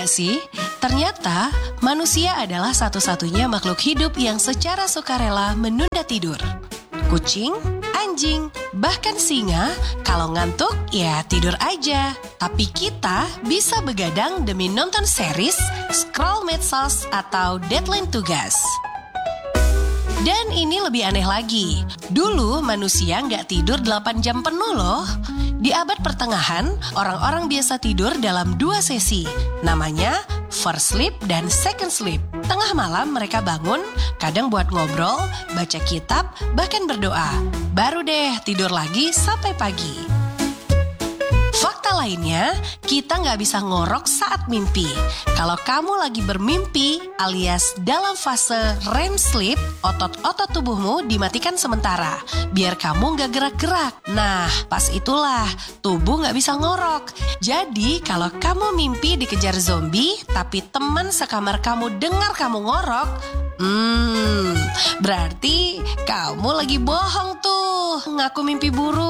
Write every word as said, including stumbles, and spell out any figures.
gak sih? Ternyata manusia adalah satu-satunya makhluk hidup yang secara sukarela menunda tidur. Kucing, anjing, bahkan singa, kalau ngantuk ya tidur aja. Tapi kita bisa begadang demi nonton series, scroll medsos, atau deadline tugas. Dan ini lebih aneh lagi. Dulu manusia nggak tidur delapan jam penuh loh. Di abad pertengahan, orang-orang biasa tidur dalam dua sesi. Namanya first sleep dan second sleep. Tengah malam mereka bangun, kadang buat ngobrol, baca kitab, bahkan berdoa. Baru deh tidur lagi sampai pagi. Fakta lainnya, kita nggak bisa ngorok saat mimpi. Kalau kamu lagi bermimpi alias dalam fase R E M sleep, otot-otot tubuhmu dimatikan sementara, biar kamu nggak gerak-gerak. Nah, pas itulah tubuh nggak bisa ngorok. Jadi, kalau kamu mimpi dikejar zombie, tapi teman sekamar kamu dengar kamu ngorok, hmm, berarti kamu lagi bohong tuh, ngaku mimpi buruk.